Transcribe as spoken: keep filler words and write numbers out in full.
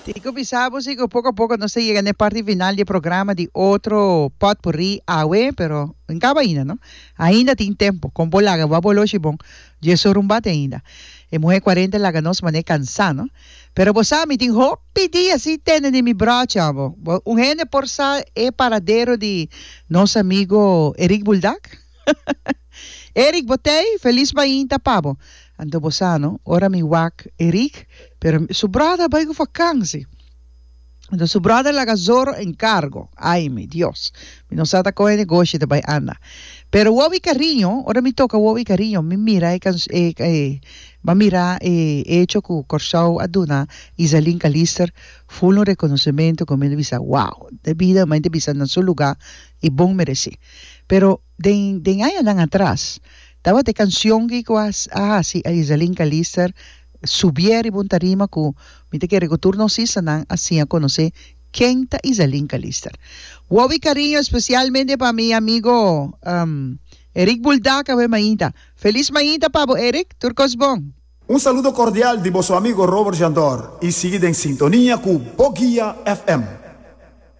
Tico pisamos y que poco a poco no se llega en la parte final del programa de otro potpourri awe, pero en cabaína, ¿no? Ainda tem tempo, con bolaga, va bolo chibon, y eso rumbate ainda. E mujer cuarenta la ganos mané cansada, ¿no? Pero vos sabes, tem hopi dia assim tendo de mi braço, amo. Un gene por sa é paradero de nosso amigo Eric Buldak. Eric Botei, feliz bainta, pabo. Ando bosano, ora mi wak Eric, pero su brada vai con vacanza. Ando su brada la gazoro en cargo. Ay, mi Dios. Mi no sata con el negocio de bai anda. Pero Wobi Cariño, ora mi toca Wobi Cariño, mi mira e eh, eh, ma mira e eh, hecho cu corsau aduna Isalín Calister full un reconocimiento come bisa wow, de vida mente bisa en su lugar y bon merece. Pero de de años atrás estaba de canción que was ah sí a Isalín Calister subiera y buntarima ku mi te quiere turno si sanan así a conocer quién está Isalín Calister. Wobi Cariño especialmente para mi amigo um, Eric Buldak, ave mainta. Feliz mainta, pavo Eric, turcos bon. Un saludo cordial de vuestro amigo Robert Jandor y sigue en sintonía con Bogia F M.